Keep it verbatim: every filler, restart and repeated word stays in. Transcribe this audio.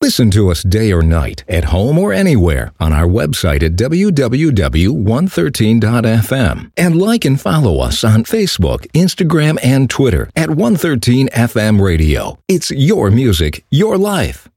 Listen to us day or night, at home or anywhere, on our website at w w w dot one thirteen dot f m. And like and follow us on Facebook, Instagram, and Twitter at one thirteen F M Radio. It's your music, your life.